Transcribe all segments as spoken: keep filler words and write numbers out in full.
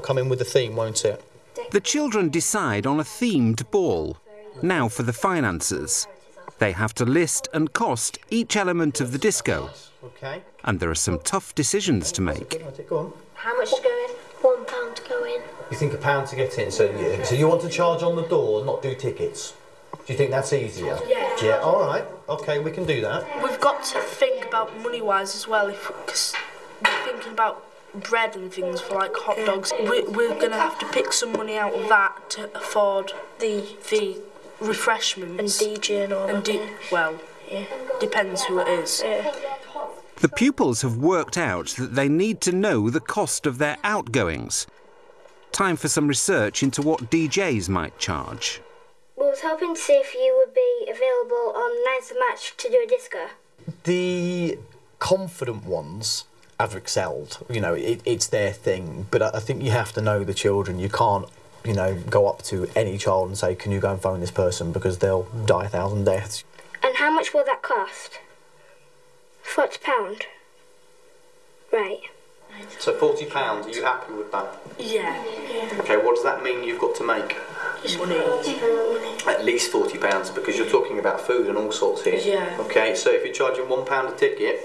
come in with a theme, won't it? The children decide on a themed ball. Now for the finances. They have to list and cost each element of the disco. Okay. And there are some tough decisions to make. Go on. How much to go in? One pound to go in. You think a pound to get in, so you, so you want to charge on the door, not do tickets? Do you think that's easier? Yeah. Yeah, all right. OK, we can do that. We've got to think about money-wise as well, because we're thinking about bread and things for, like, hot dogs. We're, we're going to have to pick some money out of that to afford the the refreshments. And DJing and all and that. D well, yeah. Depends who it is. Yeah. The pupils have worked out that they need to know the cost of their outgoings. Time for some research into what D Js might charge. We was hoping to see if you would be available on Nights of Match to do a disco. The confident ones have excelled. You know, it, it's their thing. But I, I think you have to know the children. You can't, you know, go up to any child and say, can you go and phone this person, because they'll die a thousand deaths. And how much will that cost? Forty pound. Right. So forty pounds, are you happy with that? Yeah. Yeah. OK, what does that mean you've got to make? Money. At least forty pounds, because you're talking about food and all sorts here. Yeah. OK, so if you're charging one pound a ticket...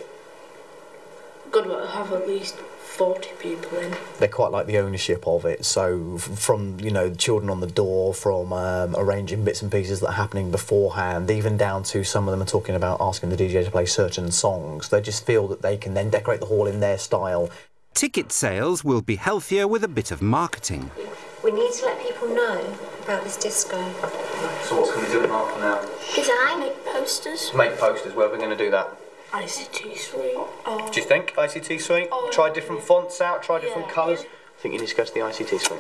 Got to have at least forty people in. They quite like the ownership of it, so from, you know, children on the door, from um, arranging bits and pieces that are happening beforehand, even down to some of them are talking about asking the D J to play certain songs. They just feel that they can then decorate the hall in their style. Ticket sales will be healthier with a bit of marketing. We need to let people know about this disco. So what's going to be doing half an hour? Design. Make posters. Make posters. Where are we going to do that? I C T suite. Oh. Do you think I C T suite? Oh, try different yeah. fonts out, try different Yeah. colours. I think you need to go to the I C T suite.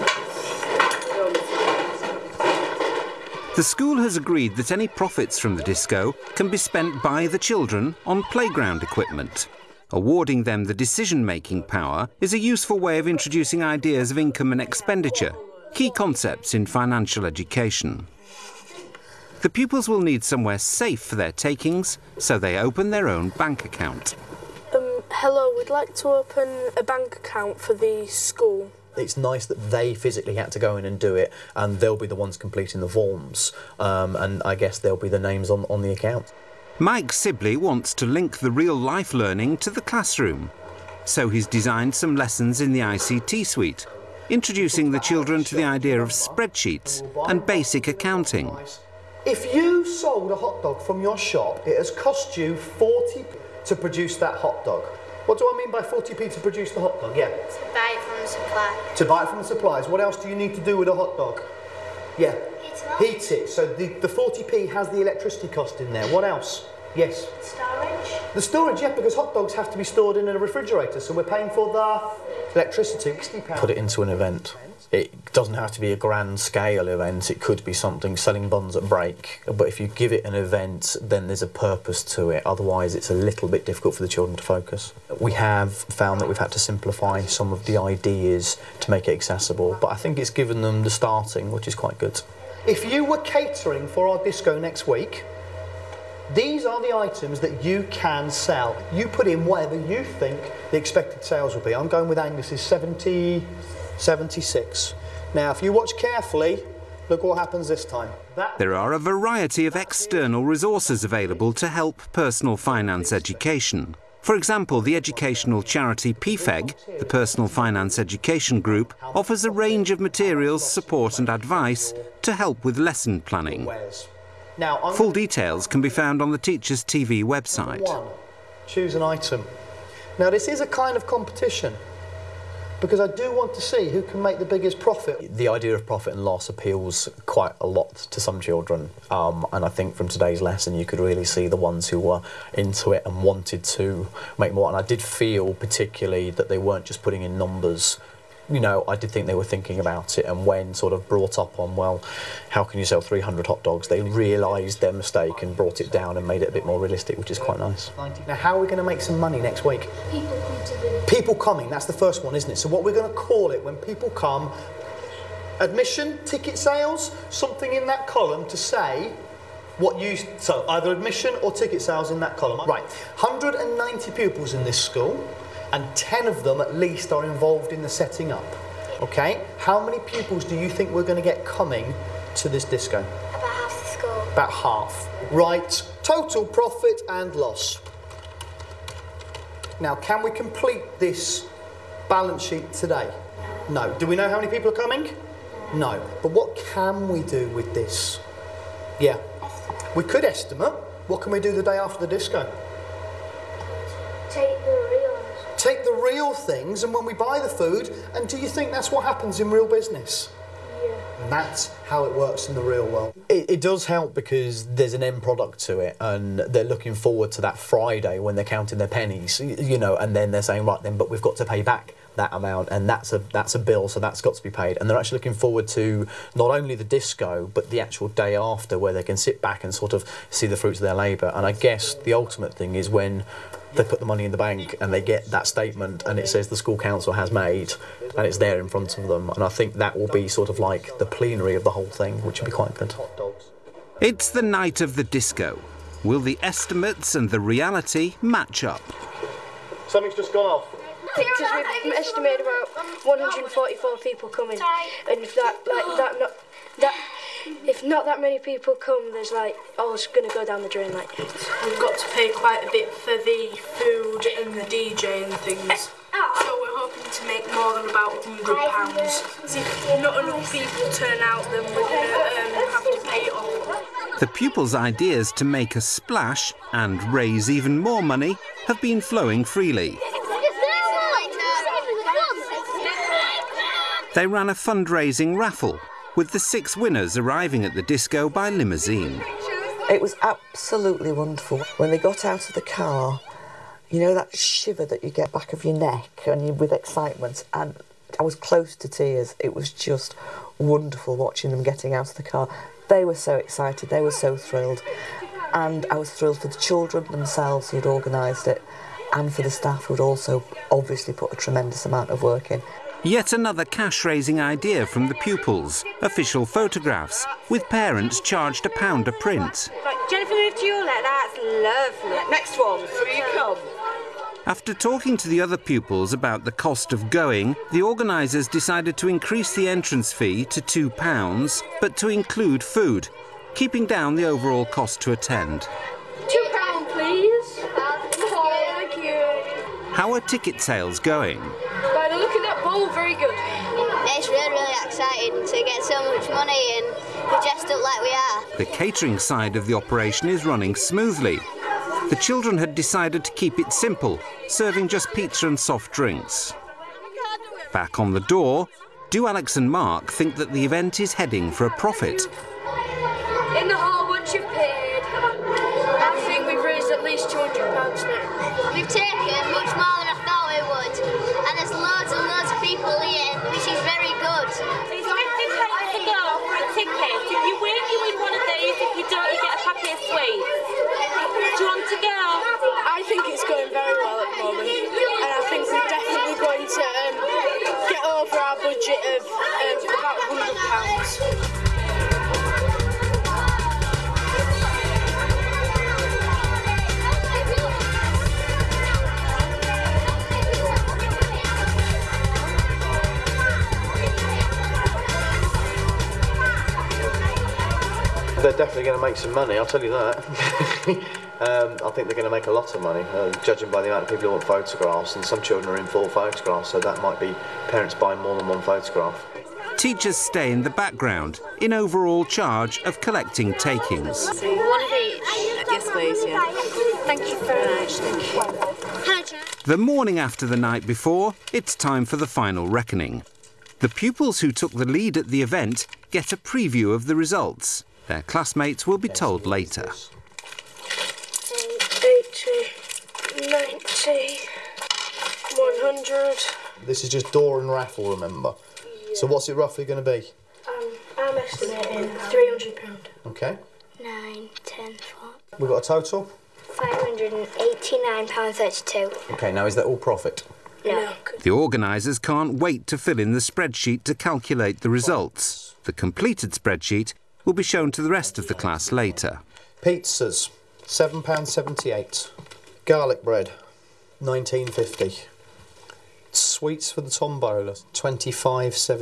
The school has agreed that any profits from the disco can be spent by the children on playground equipment. Awarding them the decision-making power is a useful way of introducing ideas of income and expenditure, key concepts in financial education. The pupils will need somewhere safe for their takings, so they open their own bank account. Um, hello, we'd like to open a bank account for the school. It's nice that they physically had to go in and do it, and they'll be the ones completing the forms, um, and I guess they'll be the names on, on the account. Mike Sibley wants to link the real-life learning to the classroom, so he's designed some lessons in the I C T suite, introducing the children to the idea of spreadsheets and basic accounting. If you sold a hot dog from your shop, it has cost you forty p to produce that hot dog. What do I mean by forty p to produce the hot dog? Yeah. To buy it from the supply. To buy it from the suppliers. What else do you need to do with a hot dog? Yeah. Heat it up. Heat it. So the, the forty p has the electricity cost in there. What else? Yes. Storage. The storage, yeah, because hot dogs have to be stored in a refrigerator, so we're paying for the electricity. Put it into an event. It doesn't have to be a grand scale event, it could be something selling buns at break, but if you give it an event then there's a purpose to it, otherwise it's a little bit difficult for the children to focus. We have found that we've had to simplify some of the ideas to make it accessible, but I think it's given them the starting, which is quite good. If you were catering for our disco next week, these are the items that you can sell. You put in whatever you think the expected sales will be. I'm going with Angus's seventy, seventy-six. Now, if you watch carefully, look what happens this time. That There are a variety of external resources available to help personal finance education. For example, the educational charity P F E G, the Personal Finance Education Group, offers a range of materials, support and advice to help with lesson planning. Now, I'm Full details can be found on the Teachers T V website. One, choose an item. Now, this is a kind of competition, because I do want to see who can make the biggest profit. The idea of profit and loss appeals quite a lot to some children, um, and I think from today's lesson you could really see the ones who were into it and wanted to make more, and I did feel particularly that they weren't just putting in numbers. You know, I did think they were thinking about it, and when sort of brought up on, well, how can you sell three hundred hot dogs, they realised their mistake and brought it down and made it a bit more realistic, which is quite nice. Now, how are we going to make some money next week? People come to the... People coming, that's the first one, isn't it? So what we're going to call it when people come, admission, ticket sales, something in that column to say what you... So, either admission or ticket sales in that column. Right, one hundred and ninety pupils in this school, and ten of them at least are involved in the setting up. Okay, how many pupils do you think we're going to get coming to this disco? About half the school. About half. Right, total profit and loss. Now, can we complete this balance sheet today? No. Do we know how many people are coming? No. But what can we do with this? Yeah. We could estimate. What can we do the day after the disco? Take the real ones. Take the real things, and when we buy the food, and do you think that's what happens in real business? Yeah. And that's how it works in the real world. It, it does help because there's an end product to it, and they're looking forward to that Friday when they're counting their pennies, you know, and then they're saying, right then, but we've got to pay back that amount, and that's a that's a bill, so that's got to be paid. And they're actually looking forward to not only the disco, but the actual day after, where they can sit back and sort of see the fruits of their labour. And I guess the ultimate thing is when they put the money in the bank and they get that statement and it says the school council has made, and it's there in front of them. And I think that will be sort of like the plenary of the whole thing, which would be quite good. It's the night of the disco. Will the estimates and the reality match up? Something's just gone off. Because we've estimated about one hundred forty-four people coming, and if that, like, that not, that, if not that many people come, there's like, all it's going to go down the drain. Like, we've got to pay quite a bit for the food and the D J and things. So we're hoping to make more than about one hundred pounds. If not enough people turn out, then we're going to um, have to pay it off. The pupils' ideas to make a splash and raise even more money have been flowing freely. They ran a fundraising raffle, with the six winners arriving at the disco by limousine. It was absolutely wonderful. When they got out of the car, you know that shiver that you get back of your neck and you with excitement, and I was close to tears. It was just wonderful watching them getting out of the car. They were so excited, they were so thrilled, and I was thrilled for the children themselves who had organised it, and for the staff who had also obviously put a tremendous amount of work in. Yet another cash-raising idea from the pupils, official photographs, with parents charged a pound a print. Right, Jennifer, move to your left. That's lovely. Next one, through you come. After talking to the other pupils about the cost of going, the organisers decided to increase the entrance fee to two pounds, but to include food, keeping down the overall cost to attend. two pound, please. Thank you. How are ticket sales going? By the look of that bowl, very good. It's really, really exciting to get so much money and we're dressed up like we are. The catering side of the operation is running smoothly. The children had decided to keep it simple, serving just pizza and soft drinks. Back on the door, do Alex and Mark think that the event is heading for a profit? In the hall, once you've paid, I think we've raised at least two hundred pounds now. We've taken much more than I thought we would, and there's loads and loads of people here, which is very good. It's fifty pence to go for a ticket. If you win, you win one of these. If you don't, you get a packet of sweets. Do you want to go? I think it's going very well at the moment, and I think we're definitely going to um, get over our budget of um, about one hundred pounds. They're definitely going to make some money, I'll tell you that. um, I think they're going to make a lot of money, uh, judging by the amount of people who want photographs, and some children are in full photographs, so that might be parents buying more than one photograph. Teachers stay in the background, in overall charge of collecting takings. One of each. Yes, please, yeah. Thank you very much. Thank you. Hello, John. The morning after the night before, it's time for the final reckoning. The pupils who took the lead at the event get a preview of the results. Their classmates will be told later. eighty, ninety, one hundred. This is just door and raffle, remember? Yeah. So what's it roughly going to be? Um, I'm estimating three hundred pounds. Okay. Nine, ten, four. We've got a total? five hundred eighty-nine pounds thirty-two. Okay, now is that all profit? No. The organisers can't wait to fill in the spreadsheet to calculate the results. The completed spreadsheet will be shown to the rest of the class later. Pizzas, seven pounds seventy-eight. Garlic bread, nineteen fifty. sweets for the tombola, twenty-five seventy.